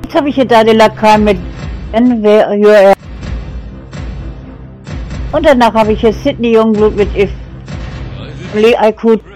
Jetzt habe ich hier da die Lakai mit NWR. Und danach habe ich hier Sydney Youngblood mit If Only I Could.